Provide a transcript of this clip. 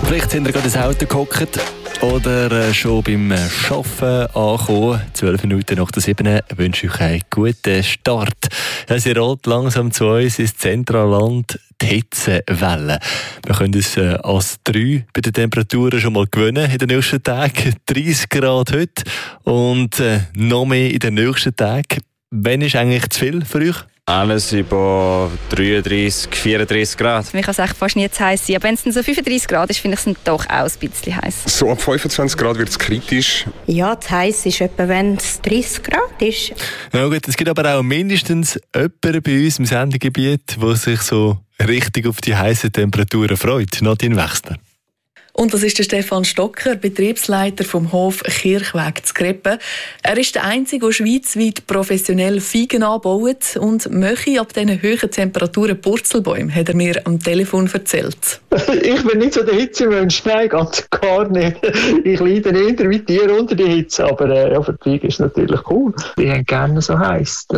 Vielleicht sind ihr gerade ins Auto gehockt oder schon beim Arbeiten angekommen. 12 Minuten nach der 7 wünsche ich euch einen guten Start. Ja, sie rollt langsam zu uns ins Zentralland, die Hitzewelle. Wir können uns als 3 bei den Temperaturen schon mal gewöhnen in den nächsten Tagen. 30 Grad heute und noch mehr in den nächsten Tagen. Wann ist eigentlich zu viel für euch? Alles über 33, 34 Grad. Mir kann es echt fast nie zu heiß sein. Aber wenn es dann so 35 Grad ist, finde ich es dann doch auch ein bisschen heiß. So ab 25 Grad wird es kritisch. Ja, zu heiß ist etwa, wenn es 30 Grad ist. Ja gut, es gibt aber auch mindestens jemanden bei uns im Sendegebiet, der sich so richtig auf die heißen Temperaturen freut. Nadine Wechsler. Und das ist der Stefan Stocker, Betriebsleiter vom Hof Kirchweg zu Greppen. Er ist der Einzige, der schweizweit professionell Feigen anbaut und möchte ab diesen hohen Temperaturen Purzelbäume, hat er mir am Telefon erzählt. Ich bin nicht so der Hitzemensch, nein, ganz gar nicht. Ich leide eher wie Tiere unter die Hitze, aber ja, für die Feigen ist es natürlich cool. Die haben gerne so heiß.